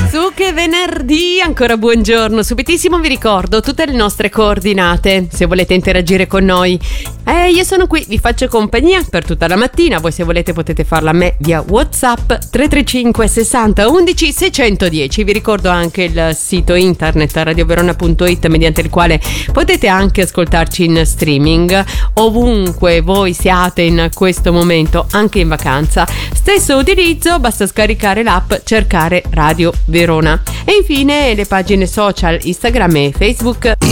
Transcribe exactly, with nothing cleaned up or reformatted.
Su che venerdì, ancora buongiorno. Subitissimo vi ricordo tutte le nostre coordinate se volete interagire con noi. Eh, io sono qui, vi faccio compagnia per tutta la mattina. Voi se volete potete farla a me via WhatsApp tre tre cinque sessanta undici seicentodieci. Vi ricordo anche il sito internet radioverona punto it mediante il quale potete anche ascoltarci in streaming ovunque voi siate in questo momento, anche in vacanza. Stesso utilizzo, basta scaricare l'app, cercare Radio Verona. E infine le pagine social Instagram e Facebook.